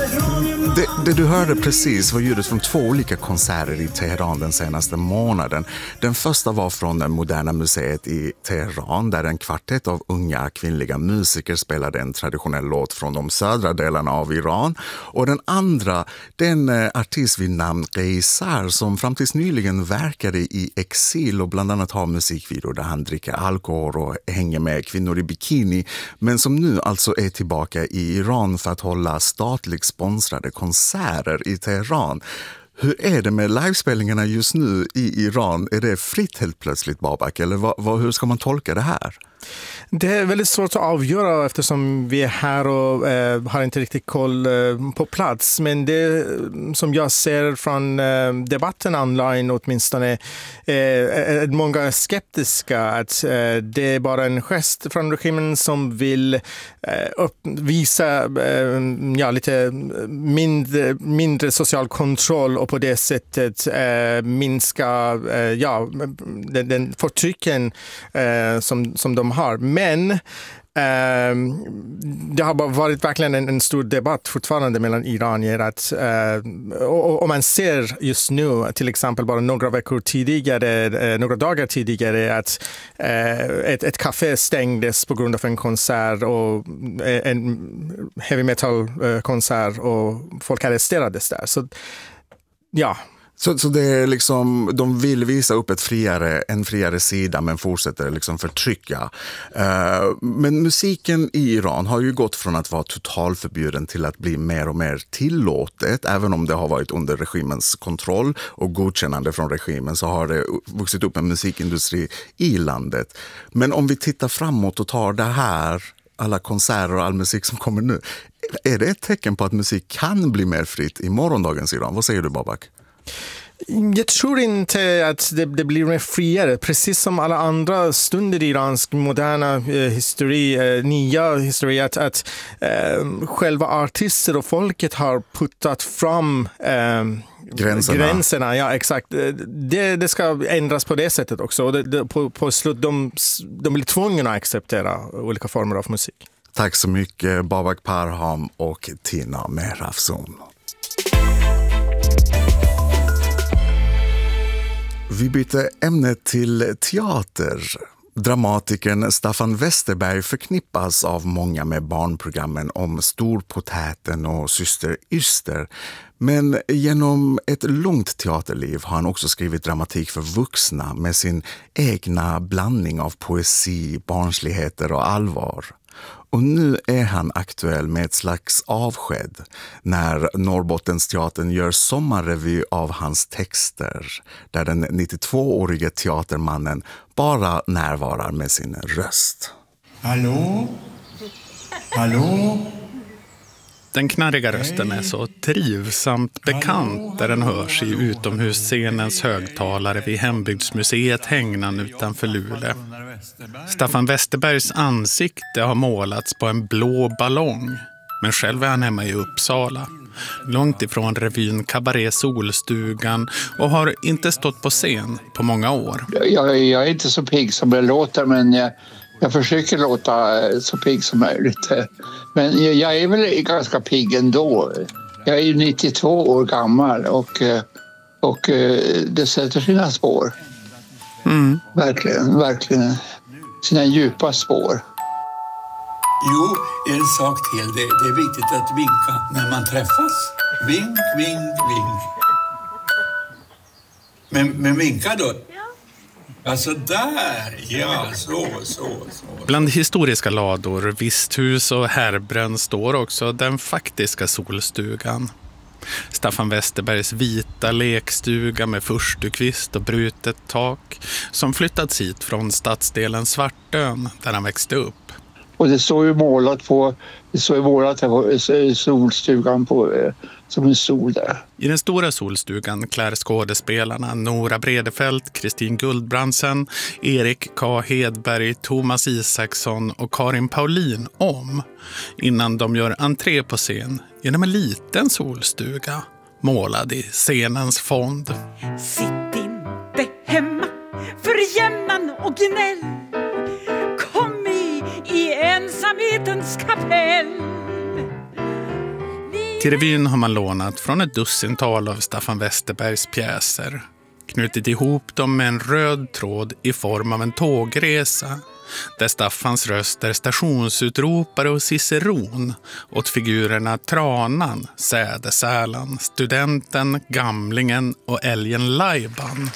Det du hörde precis var ljudet från 2 olika konserter i Teheran den senaste månaden. Den första var från det Moderna museet i Teheran där en kvartett av unga kvinnliga musiker spelade en traditionell låt från de södra delarna av Iran. Och den andra, den artist vid namn Qeisar som fram tills nyligen verkade i exil och bland annat har musikvideo där han dricker alkohol och hänger med kvinnor i bikini, men som nu alltså är tillbaka i Iran för att hålla statligt sponsrade konserter i Teheran. Hur är det med livespelningarna just nu i Iran? Är det fritt helt plötsligt, Babak? Eller hur ska man tolka det här? Det är väldigt svårt att avgöra eftersom vi är här och har inte riktigt koll på plats. Men det som jag ser från debatten online åtminstone är många skeptiska att det är bara en gest från regimen som vill visa lite mindre social kontroll och på det sättet minska den förtrycken som de har. Men det har bara varit verkligen en stor debatt fortfarande mellan iranier att och man ser just nu till exempel bara några dagar tidigare att ett café stängdes på grund av en konsert och en heavy metal konsert och folk arresterades där. Så ja. Så det är liksom, de vill visa upp en friare sida men fortsätter liksom förtrycka. Men musiken i Iran har ju gått från att vara totalförbjuden till att bli mer och mer tillåtet. Även om det har varit under regimens kontroll och godkännande från regimen så har det vuxit upp en musikindustri i landet. Men om vi tittar framåt och tar det här, alla konserter och all musik som kommer nu, är det ett tecken på att musik kan bli mer fritt i morgondagens Iran? Vad säger du, Babak? Jag tror inte att det blir mer friare. Precis som alla andra stunder i iransk moderna nya historia att själva artister och folket har puttat fram gränserna. Ja, exakt. Det ska ändras på det sättet också. Och på slut de blir tvungna att acceptera olika former av musik. Tack så mycket, Babak Parham och Tina Mehrafzoon. Vi byter ämne till teater. Dramatikern Staffan Westerberg förknippas av många med barnprogrammen om Storpotäten och Syster Yster. Men genom ett långt teaterliv har han också skrivit dramatik för vuxna med sin egna blandning av poesi, barnsligheter och allvar. Och nu är han aktuell med ett slags avsked när Norrbottensteatern gör sommarrevy av hans texter där den 92-årige teatermannen bara närvarar med sin röst. Hallå? Hallå? Den knarriga rösten är så trivsamt bekant där den hörs i utomhusscenens högtalare vid Hembygdsmuseet Hängnan utanför Luleå. Staffan Westerbergs ansikte har målats på en blå ballong, men själv är han hemma i Uppsala. Långt ifrån revyn Kabaré Solstugan och har inte stått på scen på många år. Jag är inte så pigg som det låter, men jag försöker låta så pigg som möjligt. Men jag är väl ganska pigg ändå. Jag är ju 92 år gammal och det sätter sina spår. Mm. Verkligen sina djupa spår. Jo, en sak till. Det är viktigt att vinka när man träffas. Vink, vink, vink. Men vinka då. Alltså där, ja, så. Bland historiska lador, visthus och härbränn står också den faktiska solstugan. Staffan Westerbergs vita lekstuga med förstukvist och brutet tak som flyttats hit från stadsdelen Svartön där han växte upp. Och det står ju målat på solstugan på som en sol där. I den stora solstugan klär skådespelarna Nora Bredefelt, Kristin Guldbrandsen, Erik K. Hedberg, Thomas Isaksson och Karin Paulin om innan de gör entré på scen genom en liten solstuga målad i scenens fond. Sitt inte hemma för jämnan och gnäll. Kom i ensamhetens kapell. Till revyn har man lånat från ett dussintal av Staffan Westerbergs pjäser. Knutit ihop dem med en röd tråd i form av en tågresa. Där Staffans röst är stationsutropare och ciceron åt figurerna Tranan, Sädesälan, Studenten, Gamlingen och Älgen Lajban.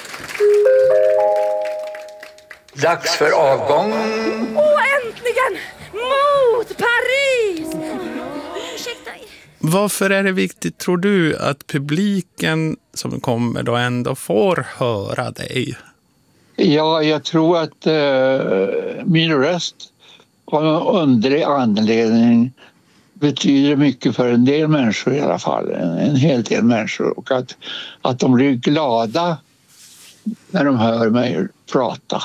Dags för avgång. Äntligen! Mot Paris! Ursäkta. Varför är det viktigt, tror du, att publiken som kommer då ändå får höra dig? Ja, jag tror att min röst av någon underlig anledning betyder mycket för en del människor i alla fall. En hel del människor. Och att de blir glada när de hör mig prata.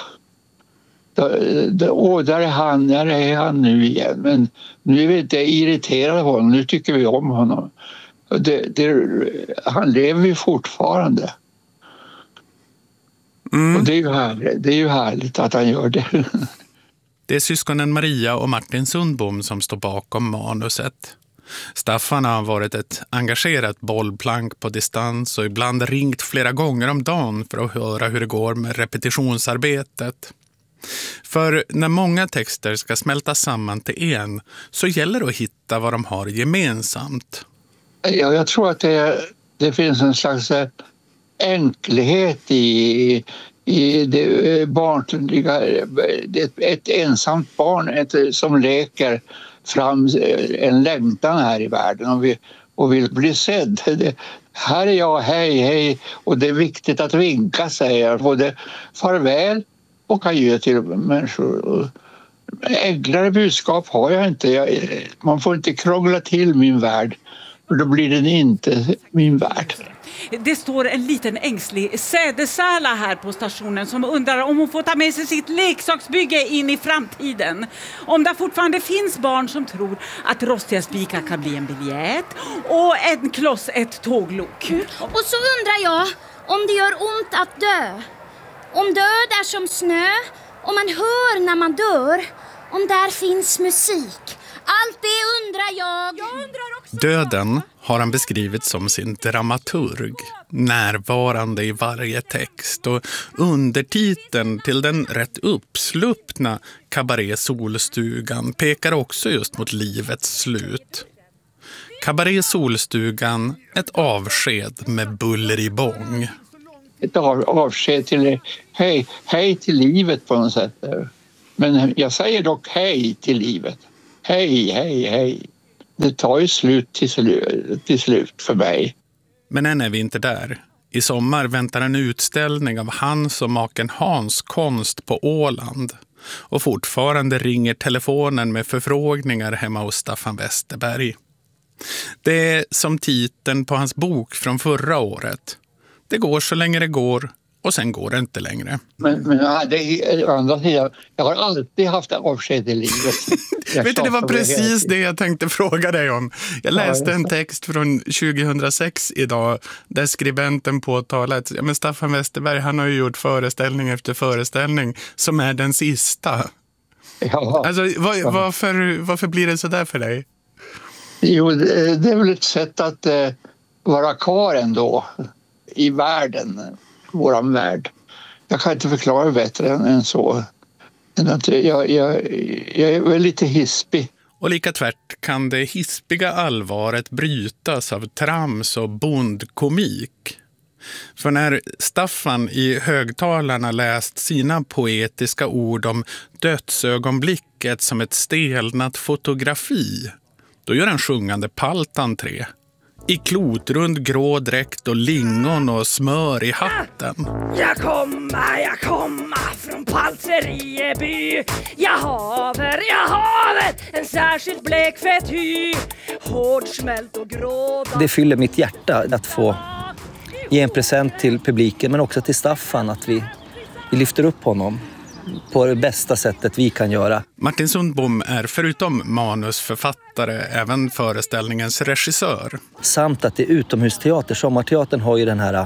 Där är han nu igen. Men nu är vi inte irriterade på honom. Nu tycker vi om honom. Han lever ju fortfarande. Och det är ju härligt att han gör det. Det är syskonen Maria och Martin Sundbom som står bakom manuset. Staffan har varit ett engagerat bollplank på distans och ibland ringt flera gånger om dagen för att höra hur det går med repetitionsarbetet. För när många texter ska smälta samman till en så gäller det att hitta vad de har gemensamt. Ja, jag tror att det finns en slags enkelhet i det barnliga, ett ensamt barn som leker fram en längtan här i världen och vill bli sedd. Här är jag, hej, och det är viktigt att vinka, säger jag. Både farväl och adjö till människor. Enklare budskap har jag inte. Man får inte krångla till min värld, för då blir den inte min värld. Det står en liten ängslig Sädesäla här på stationen som undrar om hon får ta med sig sitt leksaksbygge in i framtiden. Om det fortfarande finns barn som tror att rostiga spikar kan bli en biljett och en kloss ett tåglok. Och så undrar jag om det gör ont att dö. Om död är som snö, om man hör när man dör, om där finns musik. Allt det undrar jag. Jag undrar också. Döden har han beskrivit som sin dramaturg, närvarande i varje text, och undertiteln till den rätt uppsluppna Kabaré Solstugan pekar också just mot livets slut. Kabaré Solstugan, ett avsked med buller i bång. Ett avsked till hej till livet på något sätt. Men jag säger dock hej till livet. Hej. Det tar ju slut till slut för mig. Men än är vi inte där. I sommar väntar en utställning av hans och maken Hans konst på Åland. Och fortfarande ringer telefonen med förfrågningar hemma hos Staffan Westerberg. Det är som titeln på hans bok från förra året. Det går så länge det går och sen går det inte längre. Men det är andra sidan. Jag har alltid haft avsked i livet. Vet du, det var precis det jag tänkte fråga dig om. Jag läste en text från 2006 idag där skribenten påtalade att men Staffan Westerberg, han har ju gjort föreställning efter föreställning som är den sista. Ja. Alltså, varför blir det så där för dig? Jo, det är väl ett sätt att vara kvar ändå i världen, våran värld. Jag kan inte förklara bättre än så. Jag är väl lite hispig. Och lika tvärt kan det hispiga allvaret brytas av trams och bondkomik. För när Staffan i högtalarna läst sina poetiska ord om dödsögonblicket som ett stelnat fotografi, då gör en sjungande palt entré. I klotrund grå dräkt och lingon och smör i hatten. Jag kommer från Palterieby. Jag haver en särskilt blekfett hy. Hårdsmält och grå. Det fyller mitt hjärta att få ge en present till publiken, men också till Staffan, att vi lyfter upp honom på det bästa sättet vi kan göra. Martin Sundbom är förutom manusförfattare även föreställningens regissör. Samt att det är utomhusteater. Sommarteatern har ju den här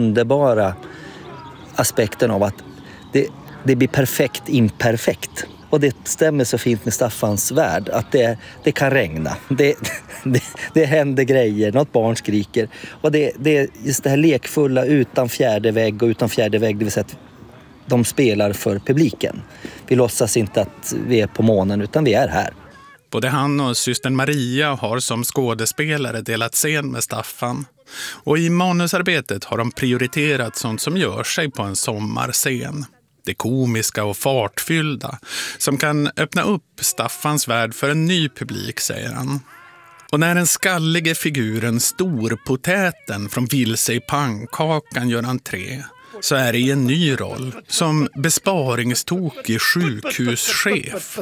underbara aspekten av att det blir perfekt imperfekt. Och det stämmer så fint med Staffans värld att det kan regna. Det händer grejer, något barn skriker. Och det är just det här lekfulla utan fjärde vägg och utan fjärde vägg, det vill säga att de spelar för publiken. Vi låtsas inte att vi är på månen utan vi är här. Både han och systern Maria har som skådespelare delat scen med Staffan. Och i manusarbetet har de prioriterat sånt som gör sig på en sommarscen. Det komiska och fartfyllda som kan öppna upp Staffans värld för en ny publik, säger han. Och när den skallige figuren Storpotäten från Vilse i pannkakan gör entré så är det i en ny roll som besparingstokig sjukhuschef.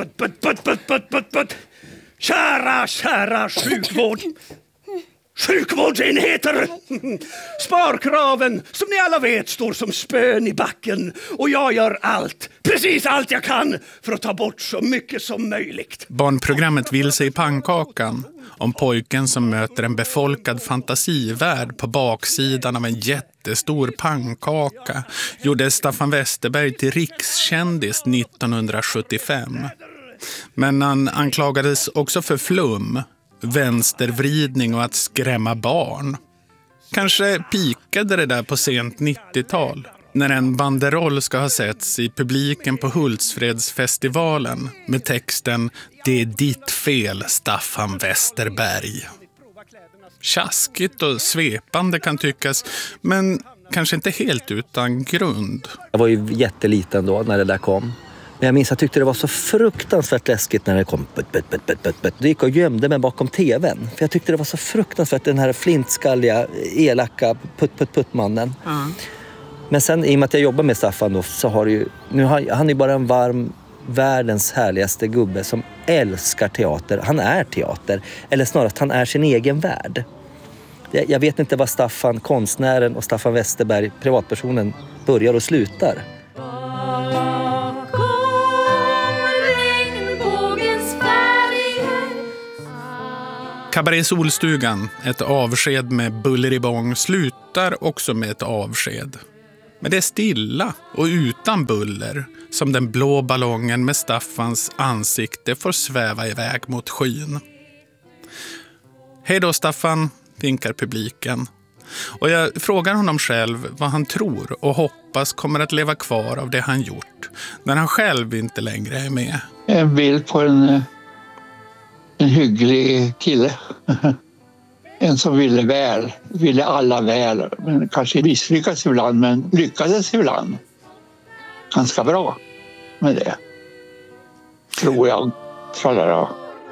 Kära sjukvård! Sjukvårdsenheter! Sparkraven, som ni alla vet, står som spön i backen. Och jag gör allt, precis allt jag kan för att ta bort så mycket som möjligt. Barnprogrammet Vilse i pannkakan om pojken som möter en befolkad fantasivärld på baksidan av en jättestor pannkaka gjorde Staffan Westerberg till rikskändis 1975. Men han anklagades också för flum, vänstervridning och att skrämma barn. Kanske pikade det där på sent 90-tal när en banderoll ska ha setts i publiken på Hultsfredsfestivalen med texten "Det är ditt fel, Staffan Westerberg". Tjaskigt och svepande kan tyckas, men kanske inte helt utan grund. Jag var ju jätteliten då när det där kom. Men jag minns att jag tyckte det var så fruktansvärt läskigt när det kom. Det gick och gömde mig bakom tvn. För jag tyckte det var så fruktansvärt, den här flintskalliga, elaka putt-putt-putt-mannen. Men sen i och med att jag jobbar med Staffan då, så har det ju, han är ju bara en varm, världens härligaste gubbe som älskar teater. Han är teater. Eller snarast, han är sin egen värld. Jag vet inte vad Staffan, konstnären, och Staffan Westerberg, privatpersonen, börjar och slutar. Kabaré Solstugan, ett avsked med buller i bång, slutar också med ett avsked. Men det är stilla och utan buller som den blå ballongen med Staffans ansikte får sväva iväg mot skyn. Hej då Staffan, vinkar publiken. Och jag frågar honom själv vad han tror och hoppas kommer att leva kvar av det han gjort när han själv inte längre är med. En bild på en hygglig kille. En som ville alla väl, men kanske misslyckades ibland, men lyckades ibland. Ganska bra med det, tror jag. Tralala.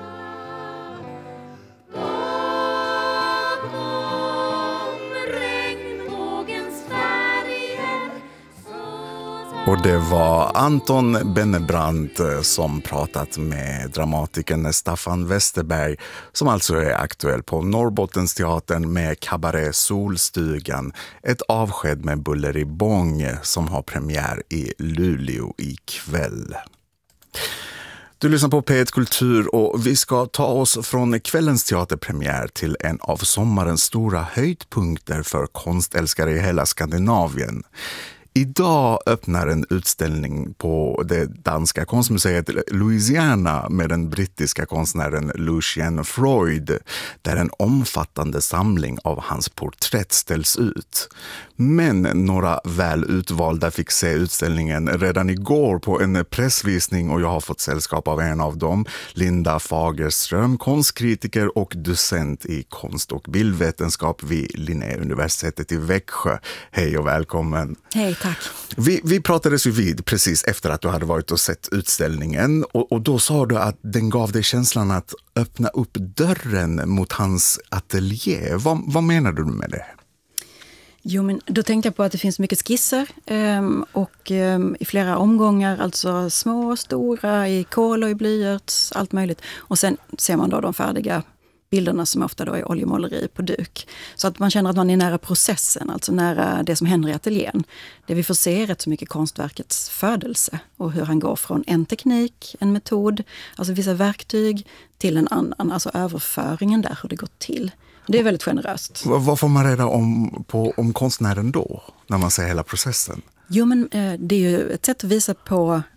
Och det var Anton Bennebrant som pratat med dramatikern Staffan Westerberg, som alltså är aktuell på Norrbottensteatern med Kabaré Solstugan, ett avsked med buller i bång som har premiär i Luleå ikväll. Du lyssnar på P1 Kultur och vi ska ta oss från kvällens teaterpremiär till en av sommarens stora höjdpunkter för konstälskare i hela Skandinavien. Idag öppnar en utställning på det danska konstmuseet Louisiana med den brittiska konstnären Lucien Freud, där en omfattande samling av hans porträtt ställs ut. Men några väl utvalda fick se utställningen redan igår på en pressvisning, och jag har fått sällskap av en av dem, Linda Fagerström, konstkritiker och docent i konst- och bildvetenskap vid Linnéuniversitetet i Växjö. Hej och välkommen. Hej, tack. Vi pratades ju vid precis efter att du hade varit och sett utställningen, och då sa du att den gav dig känslan att öppna upp dörren mot hans ateljé. Vad menar du med det? Jo, men då tänkte jag på att det finns mycket skisser och i flera omgångar, alltså små och stora, i kol och i blyerts, allt möjligt. Och sen ser man då de färdiga bilderna som ofta då är oljemåleri på duk. Så att man känner att man är nära processen, alltså nära det som händer i ateljén. Det vi får se är rätt så mycket konstverkets födelse och hur han går från en teknik, en metod, alltså vissa verktyg till en annan, alltså överföringen där, hur det går till. Det är väldigt generöst. Vad får man reda om konstnären då, när man ser hela processen? Jo, men det är ju ett sätt att visa på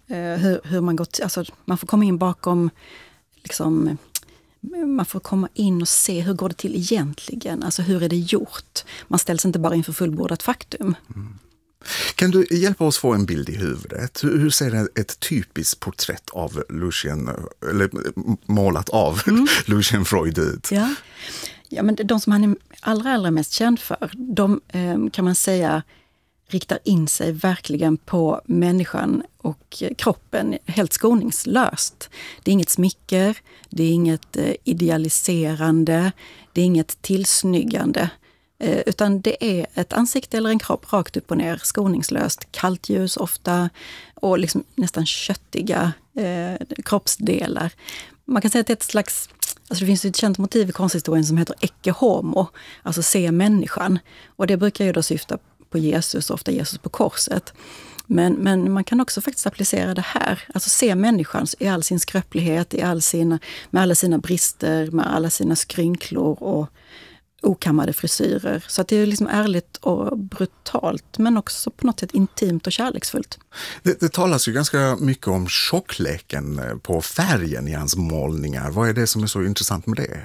hur man går alltså man får komma in bakom liksom, man får komma in och se hur går det till egentligen, alltså hur är det gjort. Man ställs inte bara inför fullbordat faktum. Kan du hjälpa oss få en bild i huvudet? Hur ser ett typiskt porträtt av Lucien, eller målat av Lucien Freud ut? Ja, men de som han är allra mest känd för, de kan man säga riktar in sig verkligen på människan och kroppen helt skoningslöst. Det är inget smicker, det är inget idealiserande, det är inget tillsnyggande. Utan det är ett ansikte eller en kropp rakt upp och ner, skoningslöst, kallt ljus ofta och liksom nästan köttiga kroppsdelar. Man kan säga att det är ett slags, alltså det finns ett känt motiv i konsthistorien som heter ecce homo, alltså se människan. Och det brukar ju då syfta på Jesus, ofta Jesus på korset. Men man kan också faktiskt applicera det här, alltså se människan i all sin skröplighet, med alla sina brister, med alla sina skrynklor och okammade frisyrer. Så att det är liksom ärligt och brutalt, men också på något sätt intimt och kärleksfullt. Det talas ju ganska mycket om tjockleken på färgen i hans målningar. Vad är det som är så intressant med det?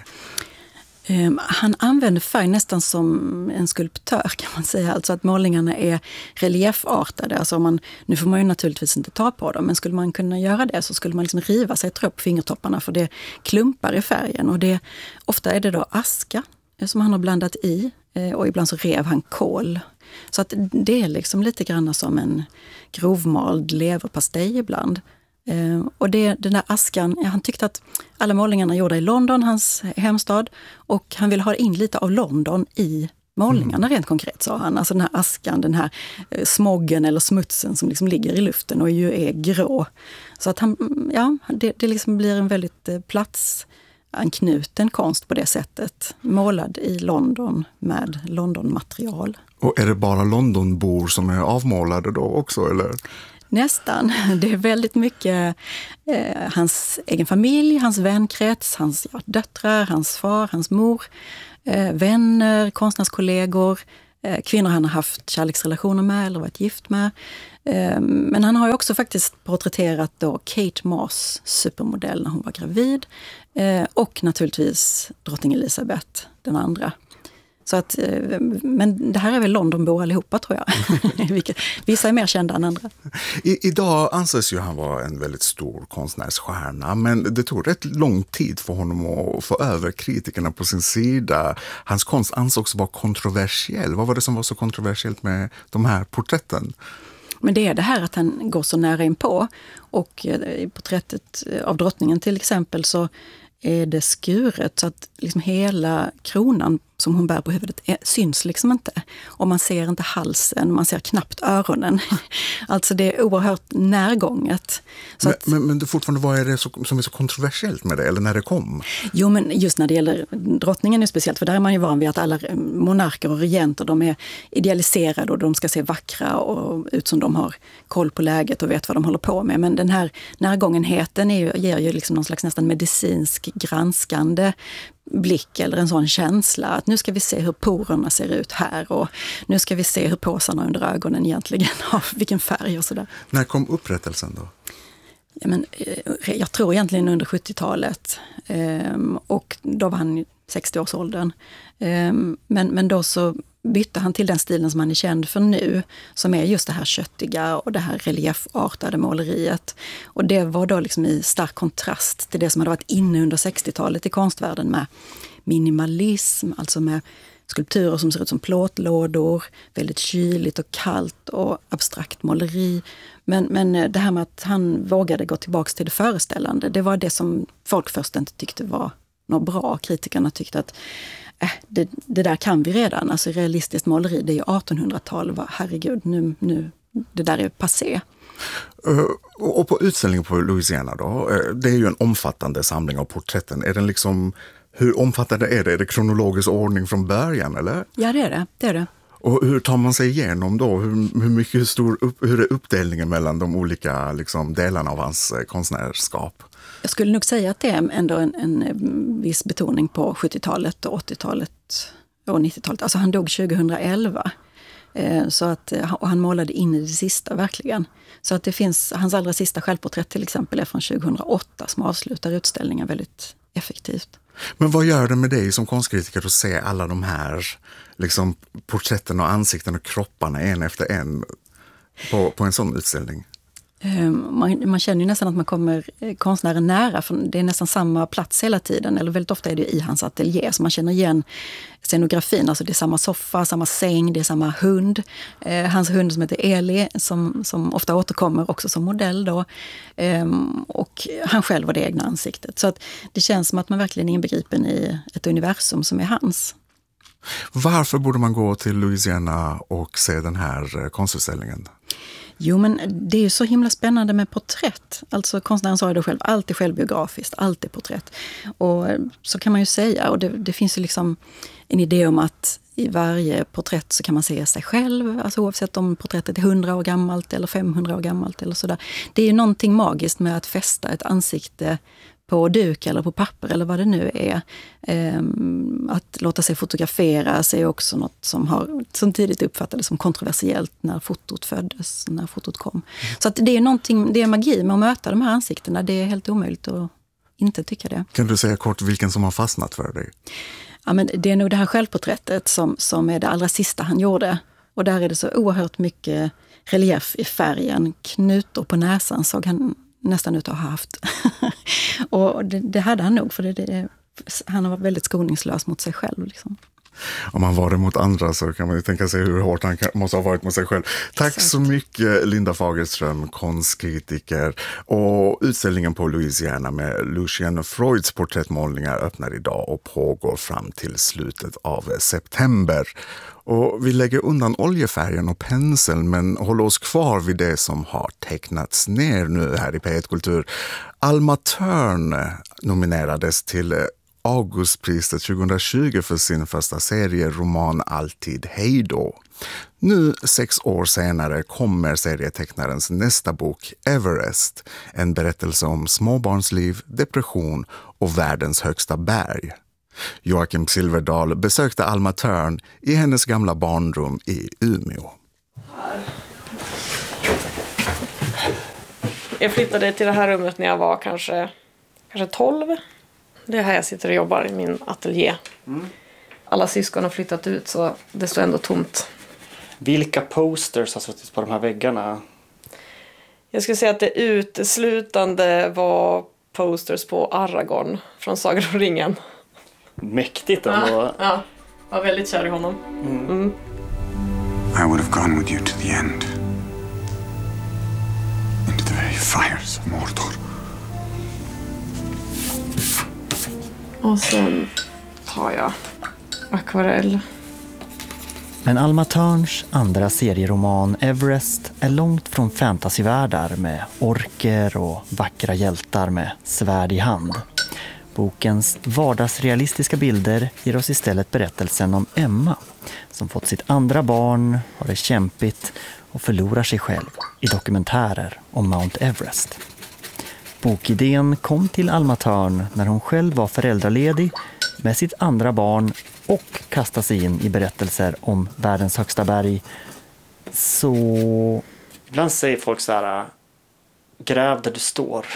Han använder färg nästan som en skulptör, kan man säga. Alltså att målningarna är reliefartade. Alltså nu får man ju naturligtvis inte ta på dem, men skulle man kunna göra det så skulle man liksom riva sig på fingertopparna, för det klumpar i färgen. Och ofta är det då aska som han har blandat i, och ibland så rev han kol. Så att det är liksom lite grann som en grovmald leverpastej ibland. Och den där askan, han tyckte att alla målningarna gjorda i London, hans hemstad, och han ville ha in lite av London i målningarna rent konkret, sa han. Alltså den här askan, den här smoggen eller smutsen som liksom ligger i luften och ju är grå. Så att det liksom blir en väldigt platsanknuten konst på det sättet. Målad i London med London-material. Och är det bara Londonbor som är avmålade då också, eller? Nästan. Det är väldigt mycket hans egen familj, hans vänkrets, hans döttrar, hans far, hans mor, vänner, konstnärskollegor, kvinnor han har haft kärleksrelationer med eller varit gift med. Men han har ju också faktiskt porträtterat då Kate Moss, supermodell, när hon var gravid, och naturligtvis drottning Elisabeth den andra. Så att, men det här är väl Londonbor allihopa, tror jag. Vissa är mer kända än andra. Idag anses ju han vara en väldigt stor konstnärsstjärna, men det tog rätt lång tid för honom att få över kritikerna på sin sida. Hans konst ansågs vara kontroversiell. Vad var det som var så kontroversiellt med de här porträtten? Men det är det här att han går så nära in på, och i porträttet av drottningen till exempel så är det skuret så att liksom hela kronan som hon bär på huvudet syns liksom inte. Och man ser inte halsen, man ser knappt öronen. Alltså det är oerhört närgånget. Så men det fortfarande, vad är det som är så kontroversiellt med det, eller när det kom? Jo, men just när det gäller drottningen är speciellt, för där är man ju van vid att alla monarker och regenter, de är idealiserade och de ska se vackra och ut som de har koll på läget och vet vad de håller på med. Men den här närgångenheten ger ju liksom någon slags nästan medicinsk granskande blick eller en sån känsla att nu ska vi se hur porerna ser ut här och nu ska vi se hur påsarna under ögonen egentligen har vilken färg och sådär. När kom upprättelsen då? Ja, men, jag tror egentligen under 70-talet, och då var han 60-årsåldern. Men då så bytte han till den stilen som han är känd för nu, som är just det här köttiga och det här reliefartade måleriet. Och det var då liksom i stark kontrast till det som hade varit inne under 60-talet i konstvärlden med minimalism, alltså med skulpturer som ser ut som plåtlådor, väldigt kyligt och kallt och abstrakt måleri. Men det här med att han vågade gå tillbaka till det föreställande, det var det som folk först inte tyckte var något bra. Kritikerna tyckte att det där kan vi redan. Alltså realistiskt måleri, det är ju 1800-tal. Herregud, nu det där är passé. Och på utställningen på Louisiana då, det är ju en omfattande samling av porträtten. Är den liksom, hur omfattande är det? Är det kronologisk ordning från början, eller? Ja, det är det. Och hur tar man sig igenom då? Hur är uppdelningen mellan de olika liksom, delarna av hans konstnärskap? Jag skulle nog säga att det är ändå en viss betoning på 70-talet och 80-talet och 90-talet. Alltså han dog 2011. Så att, och han målade in i det sista verkligen. Så att det finns, hans allra sista självporträtt till exempel är från 2008 som avslutar utställningen väldigt effektivt. Men vad gör det med dig som konstkritiker att se alla de här liksom, porträtten och ansikten och kropparna en efter en på en sån utställning? Man känner ju nästan att man kommer konstnären nära, för det är nästan samma plats hela tiden, eller väldigt ofta är det i hans ateljé, så man känner igen scenografin, alltså det är samma soffa, samma säng, det är samma hund. Hans hund som heter Eli, som ofta återkommer också som modell då, och han själv och det egna ansiktet. Så att det känns som att man verkligen är inbegripen i ett universum som är hans. Varför borde man gå till Louisiana och se den här konstutställningen? Jo, men det är ju så himla spännande med porträtt. Alltså konstnären sa ju det själv, allt är självbiografiskt, allt är porträtt. Och så kan man ju säga, och det finns ju liksom en idé om att i varje porträtt så kan man se sig själv, alltså oavsett om porträttet är 100 år gammalt eller 500 år gammalt eller sådär. Det är ju någonting magiskt med att fästa ett ansikte på duk eller på papper eller vad det nu är. Att låta sig fotograferas är också något som tidigt uppfattades som kontroversiellt när fotot föddes, när fotot kom. Så att det är någonting, det är magi med att möta de här ansiktena. Det är helt omöjligt att inte tycka det. Kan du säga kort vilken som har fastnat för dig? Ja, men det är nog det här självporträttet som är det allra sista han gjorde. Och där är det så oerhört mycket relief i färgen. Knutor på näsan såg han nästan ut att ha haft. Och det hade han nog, för han var väldigt skoningslös mot sig själv. Liksom. Om han var det mot andra så kan man ju tänka sig hur hårt han måste ha varit mot sig själv. Tack så mycket Linda Fagerström, konstkritiker. Och utställningen på Louisiana med Lucien Freuds porträttmålningar öppnar idag och pågår fram till slutet av september. Och vi lägger undan oljefärgen och penseln men håller oss kvar vid det som har tecknats ner nu här i P1 Kultur. Alma Thörn nominerades till Augustpriset 2020 för sin första serieroman Alltid hejdå. Nu 6 år senare kommer serietecknarens nästa bok Everest, en berättelse om småbarnsliv, depression och världens högsta berg. Joakim Silverdal besökte Alma Thörn i hennes gamla barnrum i Umeå. Jag flyttade till det här rummet när jag var kanske 12. Det är här jag sitter och jobbar i min ateljé. Alla syskon har flyttat ut så det står ändå tomt. Vilka posters har suttit på de här väggarna? Jag skulle säga att det uteslutande var posters på Aragorn från Sagan om ringen. Mäktigt ändå. Ja, jag var väldigt kär i honom. I would have gone with you to the end. Into the very fires of Mordor. Och sen tar jag akvarell. Men Alma Thörns andra serieroman Everest är långt från fantasyvärldar med orker och vackra hjältar med svärd i hand. Bokens vardagsrealistiska bilder ger oss istället berättelsen om Emma som fått sitt andra barn, har det kämpigt och förlorar sig själv i dokumentärer om Mount Everest. Bokidén kom till Alma Thörn när hon själv var föräldraledig med sitt andra barn och kastade sig in i berättelser om världens högsta berg. Så... Ibland säger folk så här, gräv där du står.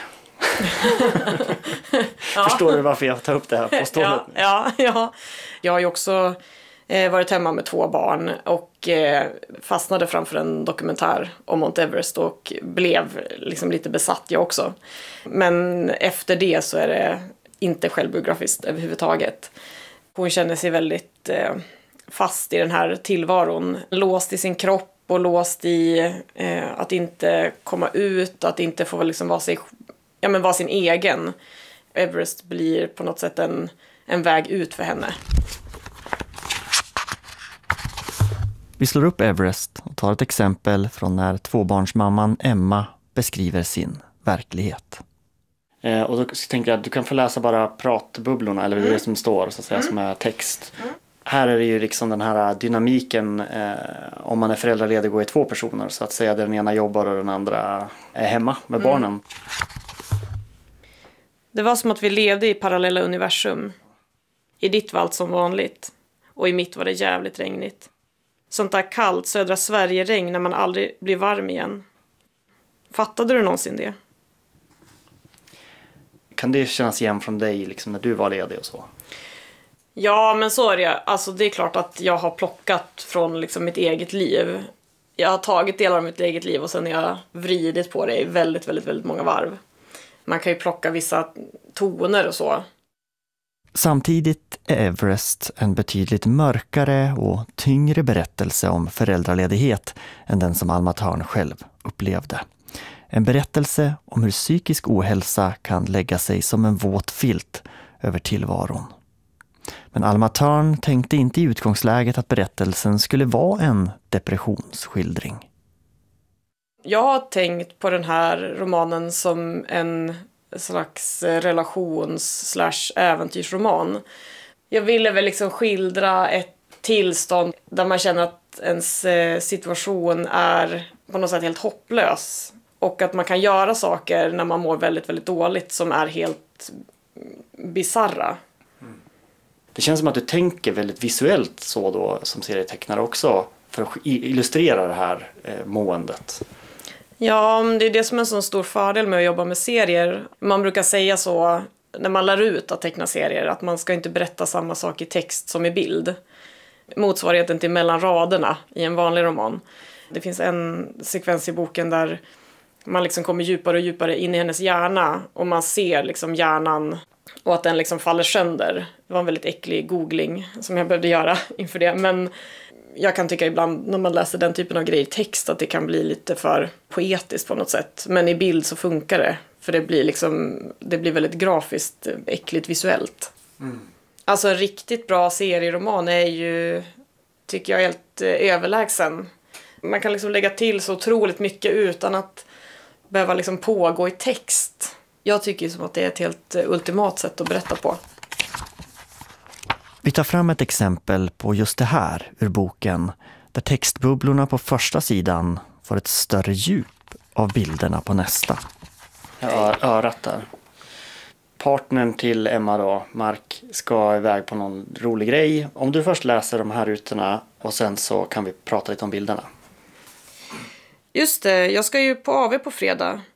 Förstår du varför jag tar upp det här påståendet? Ja. Jag har ju också varit hemma med 2 barn och fastnade framför en dokumentär om Mount Everest och blev liksom lite besatt jag också. Men efter det så är det inte självbiografiskt överhuvudtaget. Hon känner sig väldigt fast i den här tillvaron, låst i sin kropp och låst i att inte komma ut, att inte få liksom vara sin egen. Everest blir på något sätt en väg ut för henne. Vi slår upp Everest och tar ett exempel från när 2-barnsmamman Emma beskriver sin verklighet. Och då tänker jag att du kan få läsa bara pratbubblorna, eller det som står så att säga, som är text. Här är det ju liksom den här dynamiken om man är föräldraledig och är 2 personer, så att säga den ena jobbar och den andra är hemma med barnen. Det var som att vi levde i parallella universum. I ditt var allt som vanligt och i mitt var det jävligt regnigt. Sånt där kallt södra Sverige-regn när man aldrig blir varm igen. Fattade du någonsin det? Kan det kännas igen från dig liksom, när du var ledig och så? Ja, men så är det. Alltså, det är klart att jag har plockat från liksom, mitt eget liv. Jag har tagit delar av mitt eget liv och sen har jag vridit på det i väldigt, väldigt, väldigt många varv. Man kan ju plocka vissa toner och så. Samtidigt är Everest en betydligt mörkare och tyngre berättelse om föräldraledighet än den som Alma Thörn själv upplevde. En berättelse om hur psykisk ohälsa kan lägga sig som en våt filt över tillvaron. Men Alma Thörn tänkte inte i utgångsläget att berättelsen skulle vara en depressionsskildring. Jag har tänkt på den här romanen som en slags relations/äventyrsroman. Jag ville väl liksom skildra ett tillstånd där man känner att ens situation är på något sätt helt hopplös. Och att man kan göra saker när man mår väldigt, väldigt dåligt som är helt bizarra. Det känns som att du tänker väldigt visuellt så då som serietecknare också för att illustrera det här måendet. Ja, det är det som är en sån stor fördel med att jobba med serier. Man brukar säga så när man lär ut att teckna serier att man ska inte berätta samma sak i text som i bild. Motsvarigheten till mellan raderna i en vanlig roman. Det finns en sekvens i boken där man liksom kommer djupare och djupare in i hennes hjärna och man ser liksom hjärnan och att den liksom faller sönder. Det var en väldigt äcklig googling som jag behövde göra inför det. Men jag kan tycka ibland när man läser den typen av grejer i text att det kan bli lite för poetiskt på något sätt. Men i bild så funkar det. För det blir väldigt grafiskt, äckligt visuellt. Mm. Alltså en riktigt bra serieroman är ju, tycker jag, helt överlägsen. Man kan liksom lägga till så otroligt mycket utan att behöva liksom pågå i text. Jag tycker som att det är ett helt ultimat sätt att berätta på. Vi tar fram ett exempel på just det här ur boken där textbubblorna på första sidan får ett större djup av bilderna på nästa. Ja, örat där. Partnern till Emma då, Mark, ska iväg på någon rolig grej. Om du först läser de här rutorna och sen så kan vi prata lite om bilderna. Just det, jag ska ju på AV på fredag.